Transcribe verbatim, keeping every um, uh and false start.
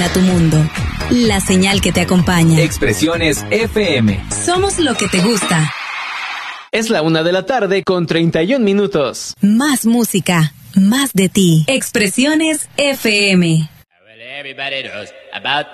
para tu mundo. La señal que te acompaña. Expresiones F M. Somos lo que te gusta. Es la una de la tarde con treinta y un minutos. Más música, más de ti. Expresiones F M.